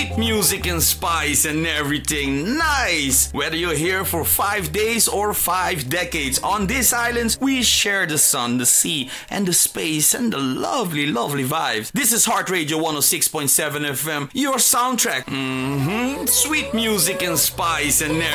sweet music and spice and everything nice. Whether you're here for 5 days or 5 decades, on these islands we share the sun, the sea, and the space and the lovely, lovely vibes. This is Heart Radio 106.7 FM, your soundtrack. Sweet music and spice and everything.